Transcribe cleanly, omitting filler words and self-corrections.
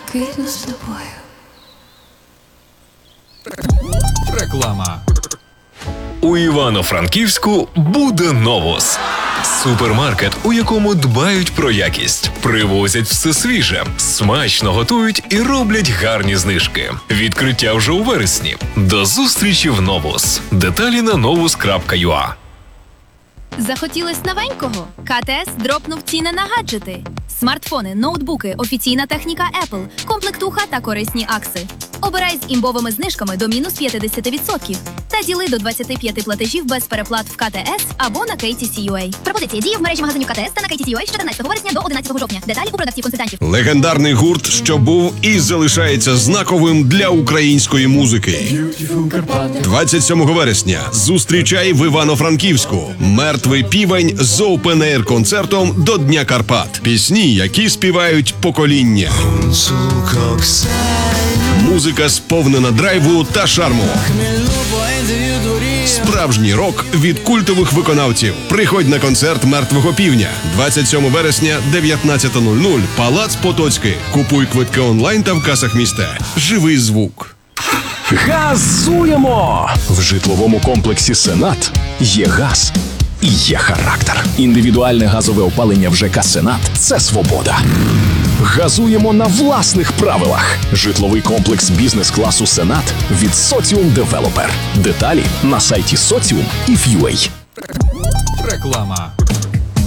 Квітну з тобою. Реклама. У Івано-Франківську буде Новус. Супермаркет, у якому дбають про якість, привозять все свіже, смачно готують і роблять гарні знижки. Відкриття вже у вересні. До зустрічі в Новус. Деталі на novus.ua. Захотілось новенького? КТС дропнув ціни на гаджети. Смартфони, ноутбуки, офіційна техніка Apple, комплектуха та корисні акси. Обирай з імбовими знижками до мінус 50% та діли до 25 платежів без переплат в КТС або на KTC.ua. Пропозиція діє в мережі магазинів КТС та на KTC.ua з 14 вересня до 11 жовтня. Деталі у продавців-консультантів. Легендарний гурт, що був і залишається знаковим для української музики. 27 вересня зустрічай в Івано-Франківську «Мертвий півень» з оупен-ейр-концертом до Дня Карпат. Пісні, які співають покоління. Музика сповнена драйву та шарму. Справжній рок від культових виконавців. Приходь на концерт «Мертвого півня» 27 вересня, 19:00, Палац Потоцький. Купуй квитки онлайн та в касах міста. Живий звук. Газуємо! В житловому комплексі «Сенат» є газ і є характер. Індивідуальне газове опалення в ЖК «Сенат» – це свобода. Газуємо на власних правилах. Житловий комплекс бізнес-класу «Сенат» від Соціум Девелопер. Деталі на сайті Соціум і Ф'юей. Реклама.